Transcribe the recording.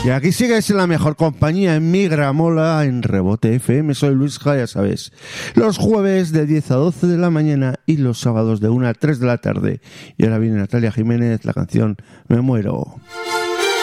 Y aquí sigues en la mejor compañía en Migramola, en Rebote FM. Soy Luis Ja, ya sabes. Los jueves de 10 a 12 de la mañana y los sábados de 1 a 3 de la tarde. Y ahora viene Natalia Jiménez, la canción Me Muero.